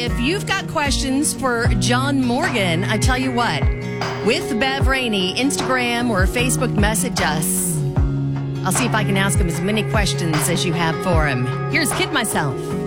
If you've got questions for John Morgan, I tell you what, with Bev Rainey, Instagram or Facebook message us. I'll see if I can ask him as many questions as you have for him. Here's Kid Myself.